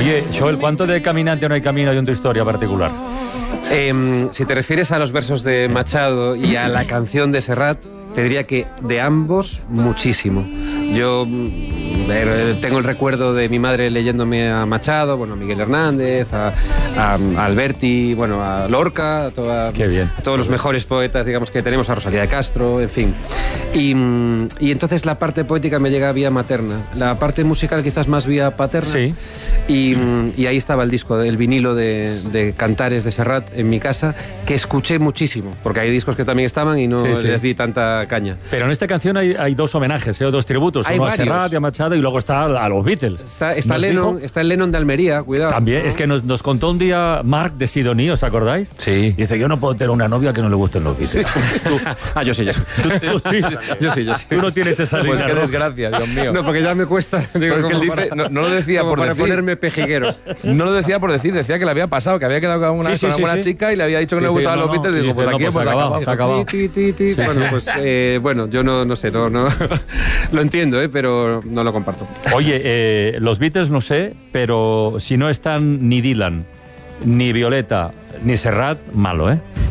Oye, Joel, ¿cuánto de Caminante no hay camino hay en tu historia particular? Si te refieres a los versos de Machado y a la canción de Serrat, te diría que de ambos muchísimo. Yo tengo el recuerdo de mi madre leyéndome a Machado, bueno, a Miguel Hernández, a Alberti, bueno, a Lorca, a todos los mejores poetas, digamos, que tenemos, a Rosalía de Castro, en fin. Y entonces la parte poética me llega vía materna, la parte musical quizás más vía paterna. Sí. Y ahí estaba el disco, el vinilo de Cantares de Serrat en mi casa, que escuché muchísimo, porque hay discos que también estaban y no les di tanta caña. Pero en esta canción hay dos homenajes, dos tributos, uno a Serrat y a Machado, y luego está a los Beatles. Está el Lennon de Almería, cuidado. También, es que nos contó un día Mark de Sidoní, ¿os acordáis? Sí. Dice, yo no puedo tener una novia que no le gusten los Beatles. Yo sí. Yo sí. Tú no tienes esa línea, Pues qué ¿no? desgracia, Dios mío. No, porque ya me cuesta. Digo, Pero es que él dice, no lo decía por para decir. ponerme pejiguero. No lo decía por decir, decía que le había pasado, que había quedado con una buena chica y le había dicho que no le gustaban los Beatles. Y digo, pues aquí hemos acabado. Se ha acabado. Bueno, pues bueno, yo no sé, no lo entiendo, pero no lo comparto. Oye, los Beatles no sé, pero si no están ni Dylan, ni Violeta, ni Serrat, malo, ¿eh?